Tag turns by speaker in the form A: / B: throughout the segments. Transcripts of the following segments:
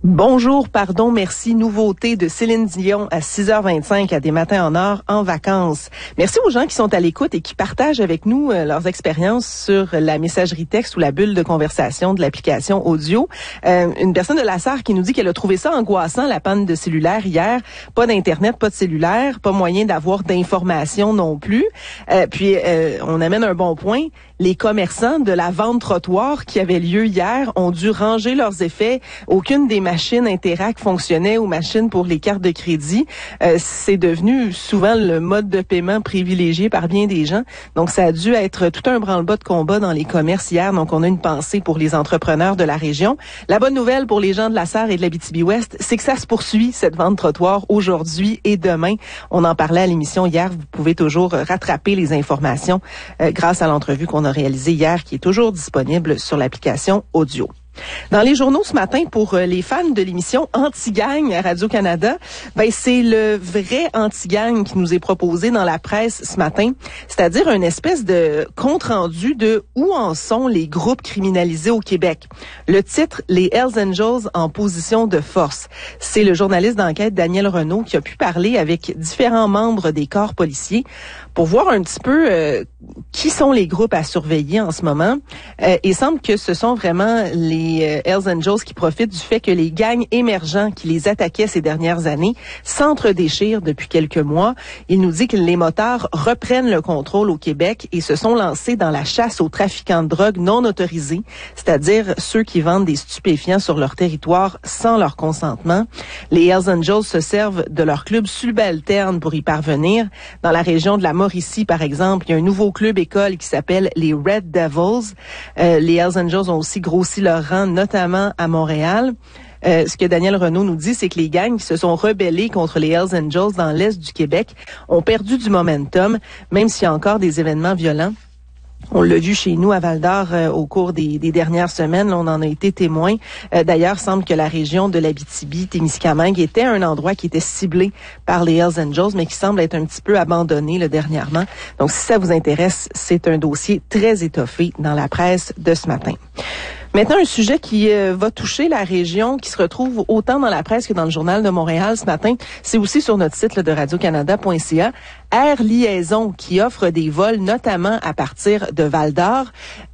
A: Bonjour, pardon, merci. Nouveauté de Céline Dion à 6h25 à Des Matins en Or en vacances. Merci aux gens qui sont à l'écoute et qui partagent avec nous leurs expériences sur la messagerie texte ou la bulle de conversation de l'application audio. Une personne de la Sarre qui nous dit qu'elle a trouvé ça angoissant, la panne de cellulaire hier. Pas d'Internet, pas de cellulaire, pas moyen d'avoir d'informations non plus. Puis on amène un bon point. Les commerçants de la vente trottoir qui avait lieu hier ont dû ranger leurs effets. Aucune des machines Interac fonctionnait ou machines pour les cartes de crédit. C'est devenu souvent le mode de paiement privilégié par bien des gens. Donc, ça a dû être tout un branle-bas de combat dans les commerces hier. Donc, on a une pensée pour les entrepreneurs de la région. La bonne nouvelle pour les gens de la Sarre et de l'Abitibi-Ouest, c'est que ça se poursuit, cette vente trottoir, aujourd'hui et demain. On en parlait à l'émission hier. Vous pouvez toujours rattraper les informations grâce à l'entrevue qu'on a réalisée hier, qui est toujours disponible sur l'application audio. Dans les journaux ce matin, pour les fans de l'émission Anti-Gang à Radio-Canada, c'est le vrai Anti-Gang qui nous est proposé dans la presse ce matin, c'est-à-dire une espèce de compte-rendu de où en sont les groupes criminalisés au Québec. Le titre, les Hells Angels en position de force. C'est le journaliste d'enquête Daniel Renaud qui a pu parler avec différents membres des corps policiers pour voir un petit peu qui sont les groupes à surveiller en ce moment. Il semble que ce sont vraiment les Hells Angels qui profitent du fait que les gangs émergents qui les attaquaient ces dernières années s'entre-déchirent depuis quelques mois. Il nous dit que les motards reprennent le contrôle au Québec et se sont lancés dans la chasse aux trafiquants de drogue non autorisés, c'est-à-dire ceux qui vendent des stupéfiants sur leur territoire sans leur consentement. Les Hells Angels se servent de leur club subalterne pour y parvenir. Dans la région de la Mauricie, par exemple, il y a un nouveau club-école qui s'appelle les Red Devils. Les Hells Angels ont aussi grossi leur rang, notamment à Montréal. Ce que Daniel Renaud nous dit, c'est que les gangs qui se sont rebellés contre les Hells Angels dans l'est du Québec ont perdu du momentum, même s'il y a encore des événements violents. On l'a vu chez nous à Val-d'Or au cours des dernières semaines. Là, on en a été témoin. D'ailleurs, semble que la région de l'Abitibi-Témiscamingue était un endroit qui était ciblé par les Hells Angels, mais qui semble être un petit peu abandonné là, dernièrement. Donc, si ça vous intéresse, c'est un dossier très étoffé dans la presse de ce matin. Maintenant, un sujet qui va toucher la région, qui se retrouve autant dans la presse que dans le Journal de Montréal ce matin, c'est aussi sur notre site là, de radiocanada.ca. Air Liaison, qui offre des vols notamment à partir de Val-d'Or,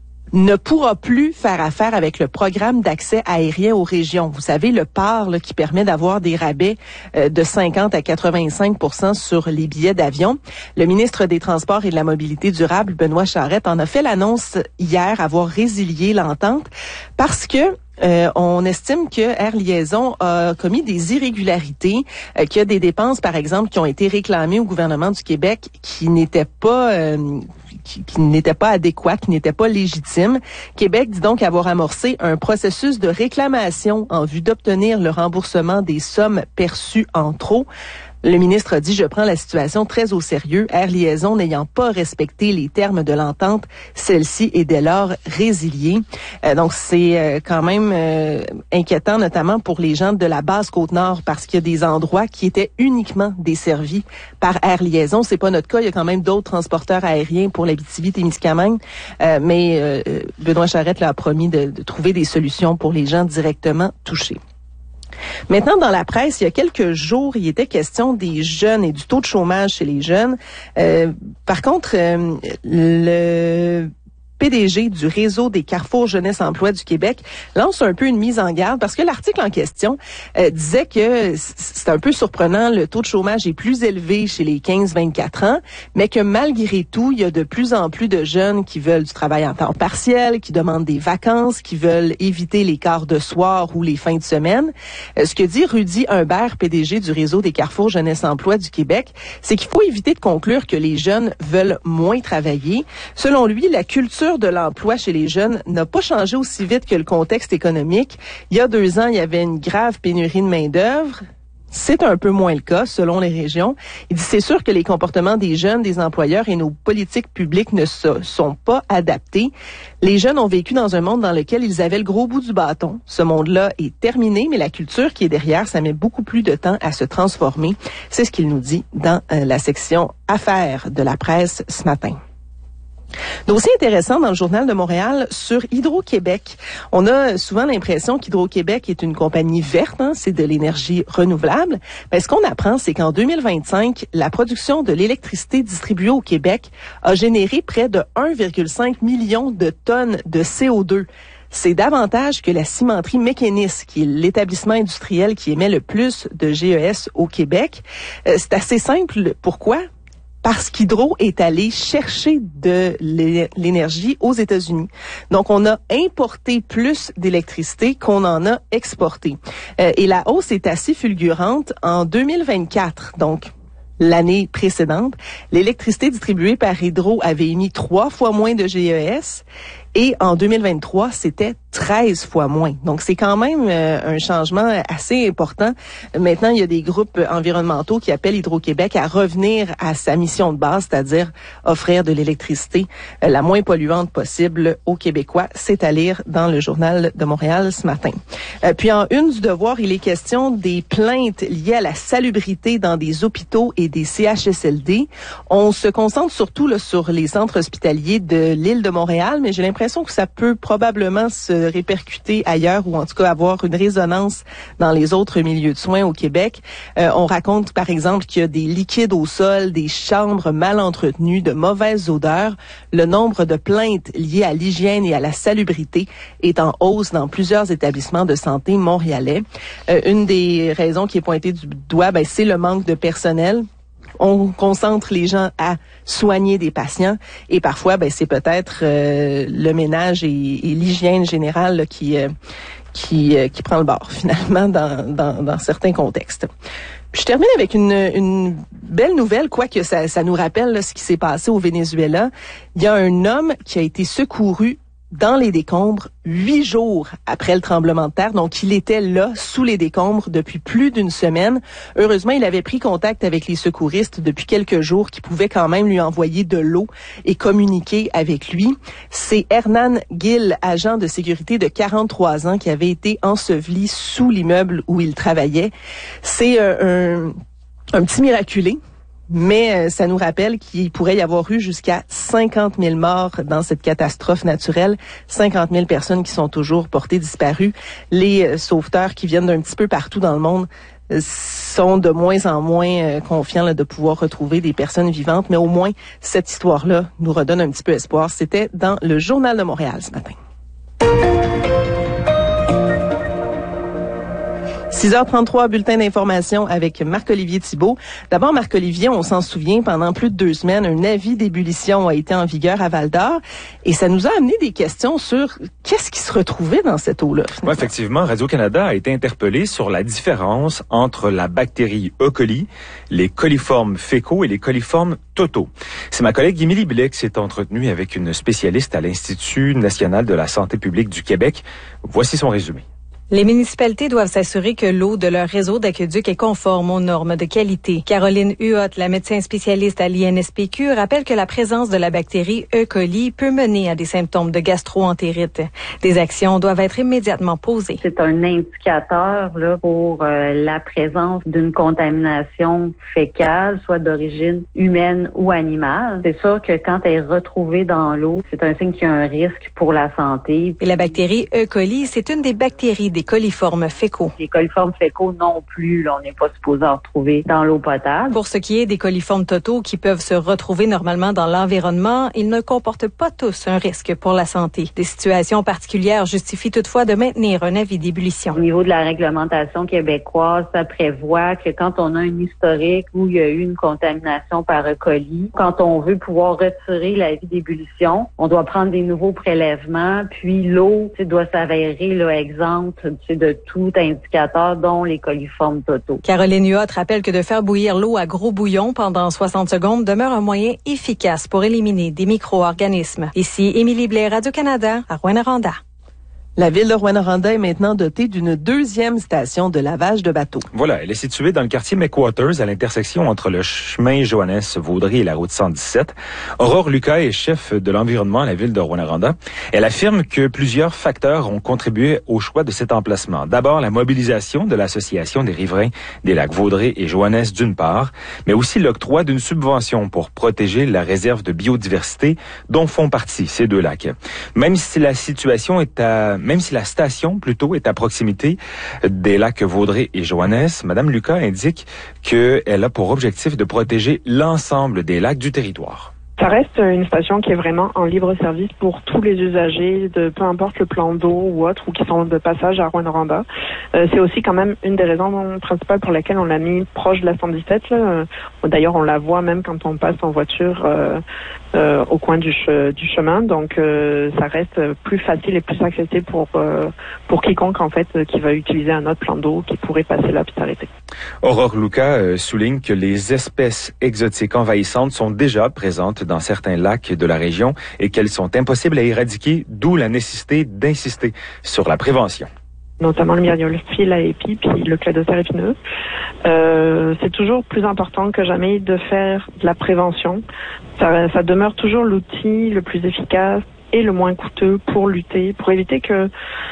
A: ne pourra plus faire affaire avec le programme d'accès aérien aux régions. Vous savez, le PAR là, qui permet d'avoir des rabais de 50 à 85% sur les billets d'avion. Le ministre des Transports et de la Mobilité durable, Benoît Charette, en a fait l'annonce hier, avoir résilié l'entente parce que on estime que Air Liaison a commis des irrégularités, qu'il y a des dépenses, par exemple, qui ont été réclamées au gouvernement du Québec qui n'étaient pas adéquates, qui n'étaient pas légitimes. Québec dit donc avoir amorcé un processus de réclamation en vue d'obtenir le remboursement des sommes perçues en trop. Le ministre a dit, je prends la situation très au sérieux. Air Liaison n'ayant pas respecté les termes de l'entente, celle-ci est dès lors résiliée. Donc, c'est quand même inquiétant, notamment pour les gens de la Basse-Côte-Nord, parce qu'il y a des endroits qui étaient uniquement desservis par Air Liaison. C'est pas notre cas. Il y a quand même d'autres transporteurs aériens pour l'Abitibi-Témiscamingue. Mais Benoît Charette là, a promis de trouver des solutions pour les gens directement touchés. Maintenant, dans la presse, il y a quelques jours, il était question des jeunes et du taux de chômage chez les jeunes. Par contre, le PDG du réseau des Carrefour Jeunesse Emploi du Québec lance un peu une mise en garde parce que l'article en question disait que c'est un peu surprenant, le taux de chômage est plus élevé chez les 15-24 ans, mais que malgré tout, il y a de plus en plus de jeunes qui veulent du travail en temps partiel, qui demandent des vacances, qui veulent éviter les quarts de soir ou les fins de semaine. Ce que dit Rudy Humbert, PDG du réseau des Carrefour Jeunesse Emploi du Québec, c'est qu'il faut éviter de conclure que les jeunes veulent moins travailler. Selon lui, la culture de l'emploi chez les jeunes n'a pas changé aussi vite que le contexte économique. Il y a 2 ans, il y avait une grave pénurie de main-d'œuvre. C'est un peu moins le cas, selon les régions. Il dit, c'est sûr que les comportements des jeunes, des employeurs et nos politiques publiques ne sont pas adaptés. Les jeunes ont vécu dans un monde dans lequel ils avaient le gros bout du bâton. Ce monde-là est terminé, mais la culture qui est derrière, ça met beaucoup plus de temps à se transformer. C'est ce qu'il nous dit dans la section Affaires de la presse ce matin. Dossier intéressant dans le Journal de Montréal sur Hydro-Québec. On a souvent l'impression qu'Hydro-Québec est une compagnie verte, c'est de l'énergie renouvelable. Mais ce qu'on apprend, c'est qu'en 2025, la production de l'électricité distribuée au Québec a généré près de 1,5 million de tonnes de CO2. C'est davantage que la cimenterie Mécanis, qui est l'établissement industriel qui émet le plus de GES au Québec. C'est assez simple. Pourquoi? Parce qu'Hydro est allé chercher de l'énergie aux États-Unis. Donc, on a importé plus d'électricité qu'on en a exporté. Et la hausse est assez fulgurante. En 2024, donc l'année précédente, l'électricité distribuée par Hydro avait émis 3 fois moins de GES. Et en 2023, c'était 13 fois moins. Donc, c'est quand même un changement assez important. Maintenant, il y a des groupes environnementaux qui appellent Hydro-Québec à revenir à sa mission de base, c'est-à-dire offrir de l'électricité la moins polluante possible aux Québécois. C'est à lire dans le Journal de Montréal ce matin. Puis, en une du Devoir, il est question des plaintes liées à la salubrité dans des hôpitaux et des CHSLD. On se concentre surtout là, sur les centres hospitaliers de l'île de Montréal, mais j'ai l'impression que ça peut probablement se répercuter ailleurs ou en tout cas avoir une résonance dans les autres milieux de soins au Québec. On raconte par exemple qu'il y a des liquides au sol, des chambres mal entretenues, de mauvaises odeurs. Le nombre de plaintes liées à l'hygiène et à la salubrité est en hausse dans plusieurs établissements de santé montréalais. Une des raisons qui est pointée du doigt, c'est le manque de personnel. On concentre les gens à soigner des patients et parfois, c'est peut-être le ménage et l'hygiène générale là, qui prend le bord finalement dans certains contextes. Puis je termine avec une belle nouvelle, quoique ça nous rappelle là, ce qui s'est passé au Venezuela. Il y a un homme qui a été secouru dans les décombres 8 jours après le tremblement de terre. Donc, il était là, sous les décombres, depuis plus d'une semaine. Heureusement, il avait pris contact avec les secouristes depuis quelques jours qui pouvaient quand même lui envoyer de l'eau et communiquer avec lui. C'est Hernan Gil, agent de sécurité de 43 ans, qui avait été enseveli sous l'immeuble où il travaillait. C'est un petit miraculé. Mais ça nous rappelle qu'il pourrait y avoir eu jusqu'à 50 000 morts dans cette catastrophe naturelle, 50 000 personnes qui sont toujours portées disparues. Les sauveteurs qui viennent d'un petit peu partout dans le monde sont de moins en moins confiants là, de pouvoir retrouver des personnes vivantes. Mais au moins, cette histoire-là nous redonne un petit peu espoir. C'était dans le Journal de Montréal ce matin. 6h33, bulletin d'information avec Marc-Olivier Thibault. D'abord, Marc-Olivier, on s'en souvient, pendant plus de 2 semaines, un avis d'ébullition a été en vigueur à Val-d'Or et ça nous a amené des questions sur qu'est-ce qui se retrouvait dans cette eau-là.
B: Oui, effectivement, Radio-Canada a été interpellé sur la différence entre la bactérie E. coli, les coliformes fécaux et les coliformes totaux. C'est ma collègue Émilie Blais qui s'est entretenue avec une spécialiste à l'Institut national de la santé publique du Québec. Voici son résumé.
C: Les municipalités doivent s'assurer que l'eau de leur réseau d'aqueduc est conforme aux normes de qualité. Caroline Huot, la médecin spécialiste à l'INSPQ, rappelle que la présence de la bactérie E. coli peut mener à des symptômes de gastro-entérite. Des actions doivent être immédiatement posées.
D: C'est un indicateur là, pour la présence d'une contamination fécale, soit d'origine humaine ou animale. C'est sûr que quand elle est retrouvée dans l'eau, c'est un signe qu'il y a un risque pour la santé.
C: Et la bactérie E. coli, c'est une des bactéries des coliformes fécaux.
D: Les coliformes fécaux non plus, là, on n'est pas supposé en retrouver dans l'eau potable.
C: Pour ce qui est des coliformes totaux qui peuvent se retrouver normalement dans l'environnement, ils ne comportent pas tous un risque pour la santé. Des situations particulières justifient toutefois de maintenir un avis d'ébullition.
D: Au niveau de la réglementation québécoise, ça prévoit que quand on a un historique où il y a eu une contamination par E. coli, quand on veut pouvoir retirer l'avis d'ébullition, on doit prendre des nouveaux prélèvements, puis l'eau doit s'avérer exempte de tout indicateur, dont les coliformes totaux.
C: Caroline Huot rappelle que de faire bouillir l'eau à gros bouillon pendant 60 secondes demeure un moyen efficace pour éliminer des micro-organismes. Ici, Émilie Blais, Radio-Canada, à Rouyn-Noranda.
A: La ville de Rouyn-Noranda est maintenant dotée d'une deuxième station de lavage de bateaux.
B: Voilà, elle est située dans le quartier McWaters, à l'intersection entre le chemin Joannès-Vaudry et la route 117. Aurore Lucas est chef de l'environnement à la ville de Rouyn-Noranda. Elle affirme que plusieurs facteurs ont contribué au choix de cet emplacement. D'abord, la mobilisation de l'Association des riverains des lacs Vaudrey et Joannès d'une part, mais aussi l'octroi d'une subvention pour protéger la réserve de biodiversité dont font partie ces deux lacs. Même si la station est à proximité des lacs Vaudrey et Joannès, Madame Lucas indique qu'elle a pour objectif de protéger l'ensemble des lacs du territoire.
E: Ça reste une station qui est vraiment en libre service pour tous les usagers, de peu importe le plan d'eau ou autre, ou qui sont de passage à Rouyn-Noranda. C'est aussi quand même une des raisons principales pour lesquelles on l'a mis proche de la 117. Là. D'ailleurs, on la voit même quand on passe en voiture au coin du chemin. Donc, ça reste plus facile et plus accessible pour quiconque, en fait, qui va utiliser un autre plan d'eau, qui pourrait passer là puis s'arrêter.
B: Aurore Lucas souligne que les espèces exotiques envahissantes sont déjà présentes dans certains lacs de la région et qu'elles sont impossibles à éradiquer, d'où la nécessité d'insister sur la prévention.
E: Notamment le myriophylle à épi puis le cladocère épineux. C'est toujours plus important que jamais de faire de la prévention. Ça demeure toujours l'outil le plus efficace et le moins coûteux pour lutter, pour éviter que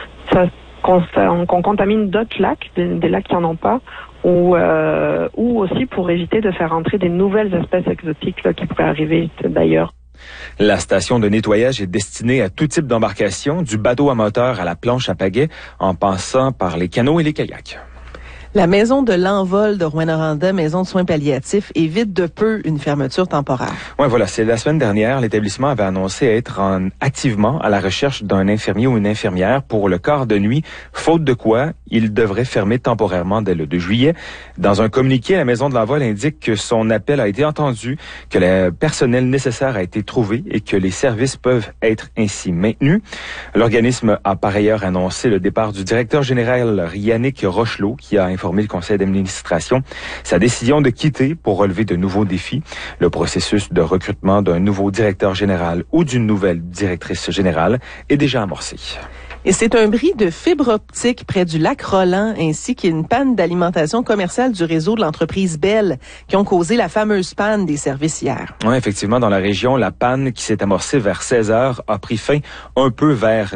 E: qu'on contamine d'autres lacs, des lacs qui n'en ont pas, ou aussi pour éviter de faire entrer des nouvelles espèces exotiques là, qui pourraient arriver d'ailleurs.
B: La station de nettoyage est destinée à tout type d'embarcation, du bateau à moteur à la planche à pagaie, en passant par les canots et les kayaks.
A: La maison de l'envol de Rouyn-Noranda, maison de soins palliatifs, évite de peu une fermeture temporaire.
B: Oui, voilà. C'est la semaine dernière, l'établissement avait annoncé être activement à la recherche d'un infirmier ou une infirmière pour le quart de nuit, faute de quoi il devrait fermer temporairement dès le 2 juillet. Dans un communiqué, la maison de l'envol indique que son appel a été entendu, que le personnel nécessaire a été trouvé et que les services peuvent être ainsi maintenus. L'organisme a par ailleurs annoncé le départ du directeur général Yannick Rochelot, qui a informé le conseil d'administration sa décision de quitter pour relever de nouveaux défis. Le processus de recrutement d'un nouveau directeur général ou d'une nouvelle directrice générale est déjà amorcé.
A: Et c'est un bris de fibre optique près du lac Roland ainsi qu'une panne d'alimentation commerciale du réseau de l'entreprise Bell qui ont causé la fameuse panne des services hier.
B: Oui, effectivement, dans la région, la panne qui s'est amorcée vers 16h a pris fin un peu vers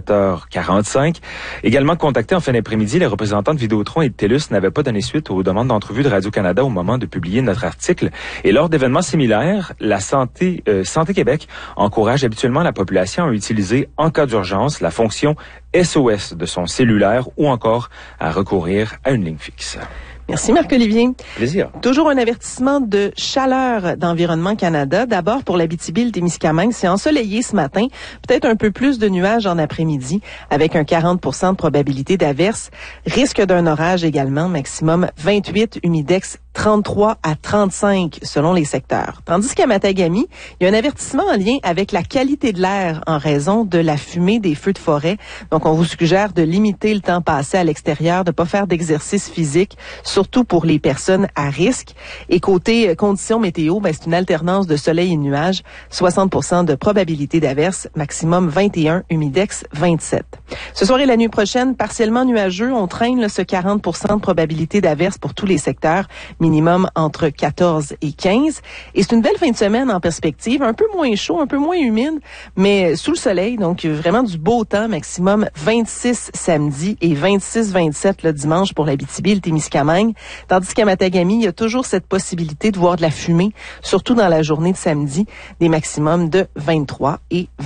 B: 17h45. Également contactés en fin d'après-midi, les représentants de Vidéotron et de TELUS n'avaient pas donné suite aux demandes d'entrevue de Radio-Canada au moment de publier notre article. Et lors d'événements similaires, la Santé Québec encourage habituellement la population à utiliser en cas d'urgence la fonction SOS de son cellulaire ou encore à recourir à une ligne fixe.
A: Merci Marc-Olivier.
B: Plaisir.
A: Toujours un avertissement de chaleur d'Environnement Canada. D'abord pour l'Abitibi-Témiscamingue, c'est ensoleillé ce matin, peut-être un peu plus de nuages en après-midi avec un 40% de probabilité d'averse. Risque d'un orage également, maximum 28, humidex 33 à 35 selon les secteurs. Tandis qu'à Matagami, il y a un avertissement en lien avec la qualité de l'air en raison de la fumée des feux de forêt. Donc, on vous suggère de limiter le temps passé à l'extérieur, de pas faire d'exercice physique, surtout pour les personnes à risque. Et côté conditions météo, c'est une alternance de soleil et de nuages, 60% de probabilité d'averse, maximum 21, humidex 27. Ce soir et la nuit prochaine, partiellement nuageux, on traîne ce 40% de probabilité d'averse pour tous les secteurs, minimum entre 14 et 15. Et c'est une belle fin de semaine en perspective, un peu moins chaud, un peu moins humide, mais sous le soleil, donc vraiment du beau temps, maximum 26 samedi et 26-27 le dimanche pour l'Abitibi et le Témiscamingue. Tandis qu'à Matagami, il y a toujours cette possibilité de voir de la fumée, surtout dans la journée de samedi, des maximums de 23 et